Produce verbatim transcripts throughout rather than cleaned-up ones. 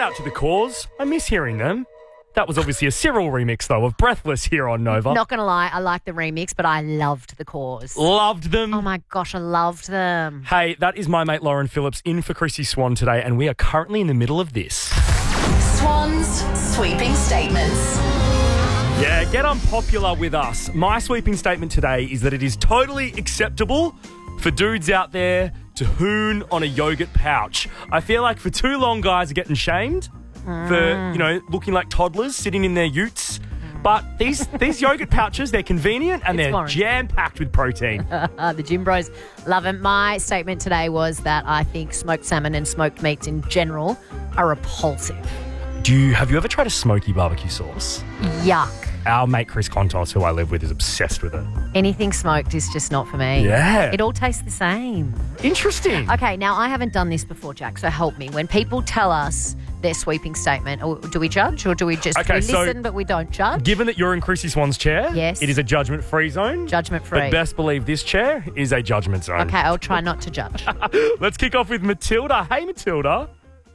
out to the Cause. I miss hearing them. That was obviously a Cyril remix, though, of Breathless here on Nova. Not going to lie, I like the remix, but I loved the Cause. Loved them. Oh, my gosh, I loved them. Hey, that is my mate Lauren Phillips in for Chrissy Swan today, and we are currently in the middle of this. Swan's sweeping statements. Yeah, get unpopular with us. My sweeping statement today is that it is totally acceptable for dudes out there to hoon on a yogurt pouch. I feel like for too long, guys are getting shamed for, you know, looking like toddlers sitting in their utes. But these these yogurt pouches, they're convenient and It's they're warranted. jam-packed with protein. Uh, the gym bros love it. My statement today was that I think smoked salmon and smoked meats in general are repulsive. Do you have you ever tried a smoky barbecue sauce? Yuck. Our mate Chris Contos, who I live with, is obsessed with it. Anything smoked is just not for me. Yeah. It all tastes the same. Interesting. Okay, now I haven't done this before, Jack, so help me. When people tell us their sweeping statement, or do we judge or do we just Okay, we so- listen but we don't judge? Given that you're in Chrissy Swan's chair, Yes. it is a judgment-free zone. Judgment-free. But best believe this chair is a judgment zone. Okay, I'll try not to judge. Let's kick off with Matilda. Hey, Matilda.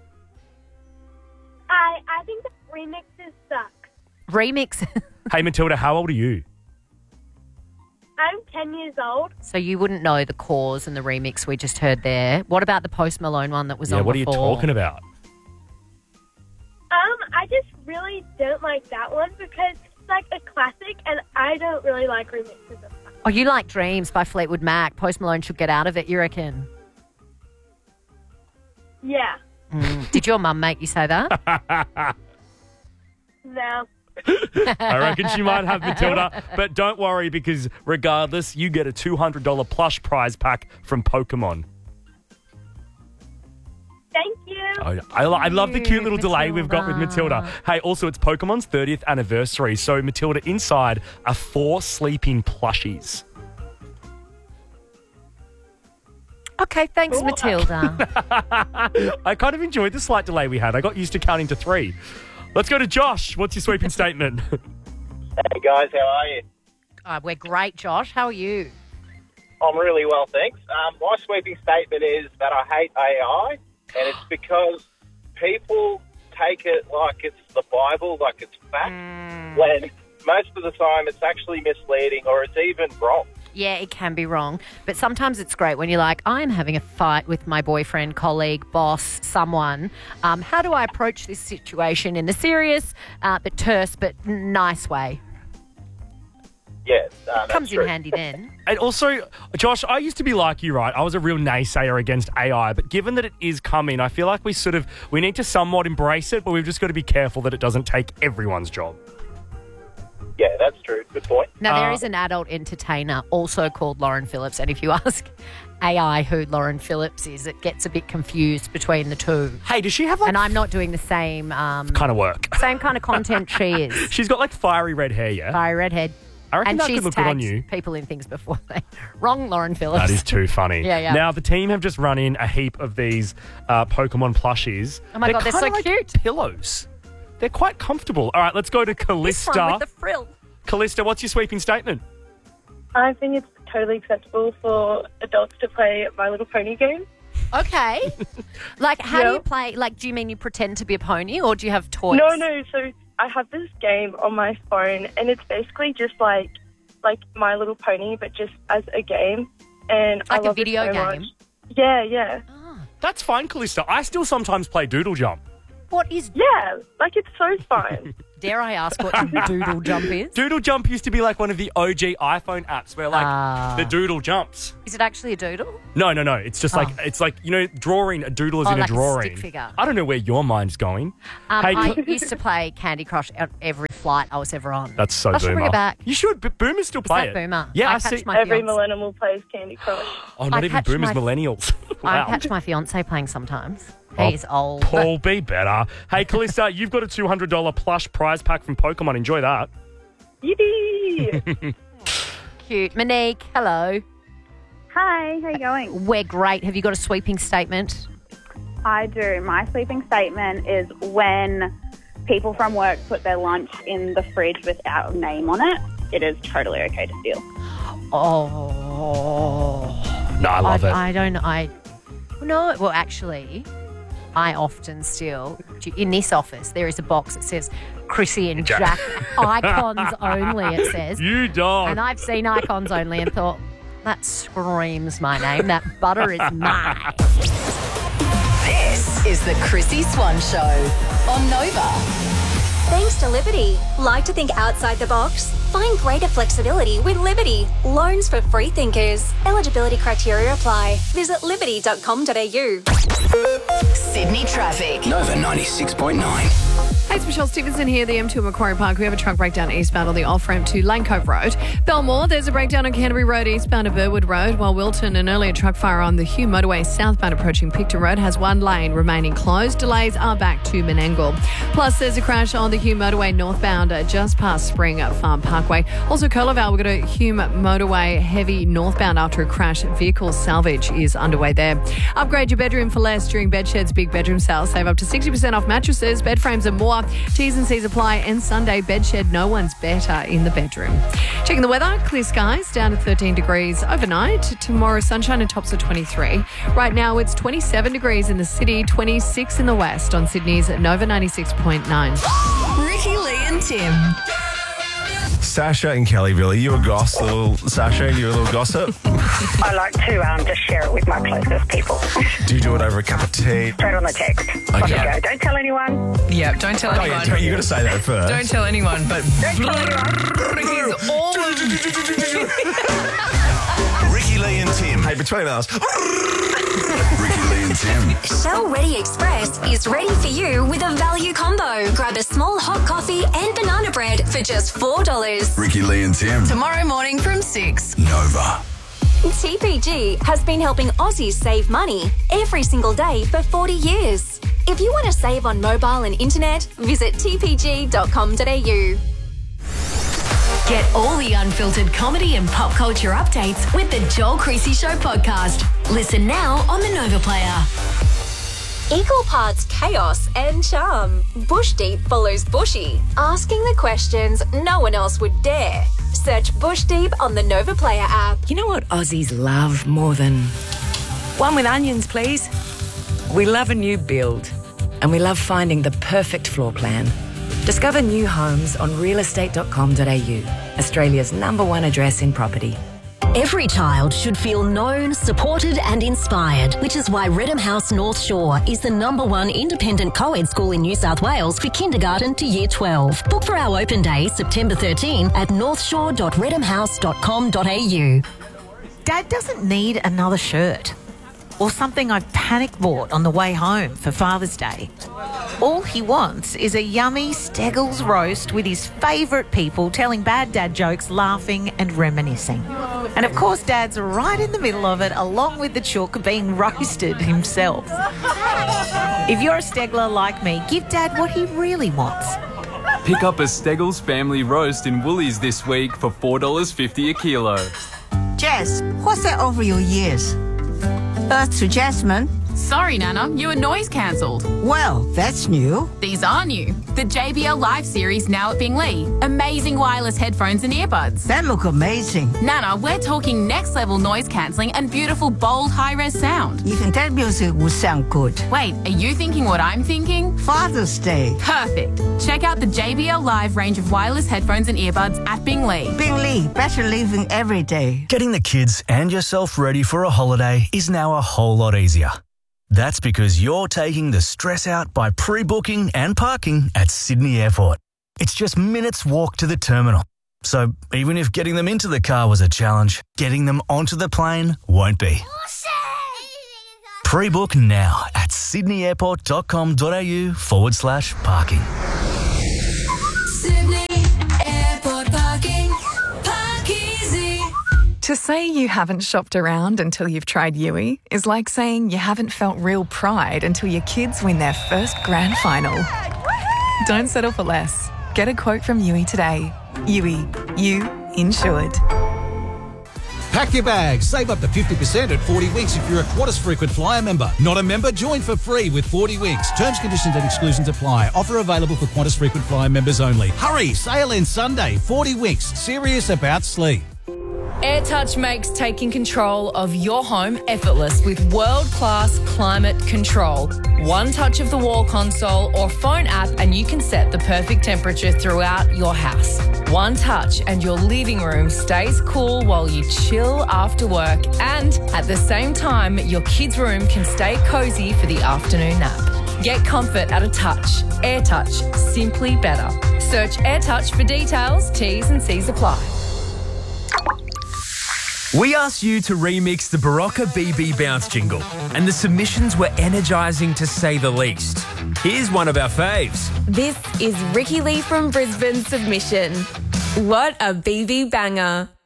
I I think the remixes suck. Remix. Hey, Matilda, how old are you? I'm ten years old. So you wouldn't know the Cause and the remix we just heard there. What about the Post Malone one that was Yeah, on what before? are you talking about? Um, I just really don't like that one because it's like a classic, and I don't really like remixes of that. Oh, you like Dreams by Fleetwood Mac. Post Malone should get out of it, you reckon? Yeah. Mm. Did your mum make you say that? No. I reckon she might have, Matilda. But don't worry, because regardless, you get a two hundred dollars plush prize pack from Pokemon. Thank you. Oh, I, I love the cute little delay we've got with Matilda. Matilda. Hey, also, it's Pokemon's thirtieth anniversary. So, Matilda, inside are four sleeping plushies. Okay, thanks, Matilda. I kind of enjoyed the slight delay we had. I got used to counting to three. Let's go to Josh. What's your sweeping statement? Hey guys, how are you? Oh, we're great, Josh. How are you? I'm really well, thanks. Um, my sweeping statement is that I hate A I, and it's because people take it like it's the Bible, like it's fact, when most of the time it's actually misleading or it's even wrong. Yeah, it can be wrong. But sometimes it's great when you're like, I'm having a fight with my boyfriend, colleague, boss, someone. Um, how do I approach this situation in a serious uh, but terse but nice way? Yes, uh, that's Comes true. in handy then. And also, Josh, I used to be like you, right? I was a real naysayer against A I, but given that it is coming, I feel like we sort of, we need to somewhat embrace it, but we've just got to be careful that it doesn't take everyone's job. Yeah, that's true. Good point. Now, there Uh, is an adult entertainer also called Lauren Phillips, and if you ask A I who Lauren Phillips is, it gets a bit confused between the two. Hey, does she have like And I'm not doing the same um, kind of work? same kind of content she is. She's got like fiery red hair, yeah? Fiery redhead. I reckon And that she's could look good on tagged you. people in things before they... Wrong, Lauren Phillips. That is too funny. Yeah, yeah. Now, the team have just run in a heap of these uh, Pokemon plushies. Oh my God, they're kinda so like cute. pillows. They're quite comfortable. All right, let's go to This one Callista. with the frill. Callista, what's your sweeping statement? I think it's totally acceptable for adults to play My Little Pony game. Okay. Like, how do Yeah. you play? Like, do you mean you pretend to be a pony or do you have toys? No, no. So I have this game on my phone, and it's basically just like like My Little Pony, but just as a game. And I Like a love it video so game? much. Yeah, yeah, That's fine, Callista. I still sometimes play Doodle Jump. What is... yeah. Like it's so fun. Dare I ask what Doodle Jump is? Doodle Jump used to be like one of the O G iPhone apps where like Ah. the doodle jumps. Is it actually a doodle? No, no, no. It's just like, it's like, you know, drawing. A doodle is Oh, in like a a drawing. stick figure. I don't know where your mind's going. Um, Hey, I Cl- used to play Candy Crush at every flight I was ever on. That's so I should boomer. bring it back. You should, but boomers still Is play that it. boomer? Yeah, I, I catch see. my Every fiance. millennial plays Candy Crush. Oh, not I even catch boomers, my- millennials. I Wow. catch my fiance playing sometimes. Oh, He's old. Paul, be better. Hey, Callista, you've got a two hundred dollars plush prize pack from Pokemon. Enjoy that. Yippee! Cute. Monique, hello. Hi, how you going? We're great. Have you got a sweeping statement? I do. My sleeping statement is when people from work put their lunch in the fridge without a name on it, it is totally okay to steal. Oh. No, I love I, it. I don't I no, well actually I often still, in this office, there is a box that says Chrissy and Jack, icons only, it says. You don't. And I've seen icons only and thought, that screams my name. That butter is mine. This is the Chrissy Swan Show on Nova. Thanks to Liberty. Like to think outside the box? Find greater flexibility with Liberty. Loans for free thinkers. Eligibility criteria apply. Visit liberty dot com dot a u. Sydney traffic. Nova ninety-six point nine. Hey, it's Michelle Stevenson here, the M two Macquarie Park. We have a truck breakdown eastbound on the off-ramp to Lane Cove Road. Belmore, there's a breakdown on Canterbury Road eastbound to Burwood Road, while Wilton, an earlier truck fire on the Hugh Motorway southbound approaching Picton Road, has one lane remaining closed. Delays are back to Menangle. Plus, there's a crash on the Hugh Motorway northbound uh, just past Spring Farm Parkway. Also, Curleval, we've got a Hugh Motorway heavy northbound after a crash. Vehicle salvage is underway there. Upgrade your bedroom for less during Bedshed's big bedroom sale. Save up to sixty percent off mattresses, bed frames and more. T's and C's apply. And Sunday, Bedshed, no one's better in the bedroom. Checking the weather, clear skies, down to thirteen degrees overnight. Tomorrow, sunshine and tops of twenty-three. Right now, it's twenty-seven degrees in the city, twenty-six in the west on Sydney's Nova ninety-six point nine. Ricky, Lee and Tim. Sasha in Kellyville, are you a goss, little Sasha? Are you a little gossip? I like to um, just share it with my closest people. Do you do it over a cup of tea? Straight on the text. Okay. Off you go. Don't tell anyone. Yeah, don't tell Oh, anyone. yeah, you got to say that first. Don't tell anyone, but Don't tell anyone. Ricky's all Ricky, Lee and Tim. Hey, between us. Ricky, Lee and Tim. Shell Ready Express is ready for you with a value combo. Grab a small hot coffee and banana bread for just four dollars. Ricky, Lee and Tim. Tomorrow morning from six. Nova. T P G has been helping Aussies save money every single day for forty years. If you want to save on mobile and internet, visit t p g dot com dot a u. Get all the unfiltered comedy and pop culture updates with the Joel Creasy Show podcast. Listen now on the Nova Player. Equal parts chaos and charm. Bush Deep follows Bushy, asking the questions no one else would dare. Search Bush Deep on the Nova Player app. You know what Aussies love more than... One with onions, please. We love a new build, and we love finding the perfect floor plan. Discover new homes on real estate dot com dot a u, Australia's number one address in property. Every child should feel known, supported and inspired, which is why Redham House North Shore is the number one independent co-ed school in New South Wales for kindergarten to year twelve. Book for our open day, September thirteenth at north shore dot redham house dot com dot a u. Dad doesn't need another shirt or something I've panic bought on the way home for Father's Day. All he wants is a yummy Steggles roast with his favourite people telling bad dad jokes, laughing and reminiscing. And of course Dad's right in the middle of it, along with the chook being roasted himself. If you're a Stegler like me, give Dad what he really wants. Pick up a Steggles family roast in Woolies this week for four dollars fifty a kilo. Jess, what's that over your ears? Earth to Jasmine. Sorry, Nana, you were noise cancelled. Well, that's new. These are new. The J B L Live series now at Bingley. Amazing wireless headphones and earbuds. That look amazing. Nana, we're talking next level noise cancelling and beautiful, bold, high-res sound. Even that music would sound good. Wait, are you thinking what I'm thinking? Father's Day. Perfect. Check out the J B L Live range of wireless headphones and earbuds at Bingley. Bingley, better living every day. Getting the kids and yourself ready for a holiday is now a whole lot easier. That's because you're taking the stress out by pre-booking and parking at Sydney Airport. It's just minutes walk to the terminal. So even if getting them into the car was a challenge, getting them onto the plane won't be. Pre-book now at sydney airport dot com dot a u forward slash parking. Sydney Airport parking. Park easy. To say you haven't shopped around until you've tried Yui is like saying you haven't felt real pride until your kids win their first grand final. Don't settle for less. Get a quote from Yui today. Yui, you insured. Pack your bags. Save up to fifty percent at forty Winks if you're a Qantas frequent flyer member. Not a member? Join for free with forty Winks. Terms, conditions and exclusions apply. Offer available for Qantas frequent flyer members only. Hurry! Sale ends Sunday. forty Winks. Serious about sleep. AirTouch makes taking control of your home effortless with world-class climate control. One touch of the wall console or phone app and you can set the perfect temperature throughout your house. One touch and your living room stays cool while you chill after work, and at the same time, your kids' room can stay cozy for the afternoon nap. Get comfort at a touch. AirTouch, simply better. Search AirTouch for details. T's and C's apply. We asked you to remix the Barocca B B Bounce jingle, and the submissions were energising to say the least. Here's one of our faves. This is Ricky Lee from Brisbane's submission. What a B B banger.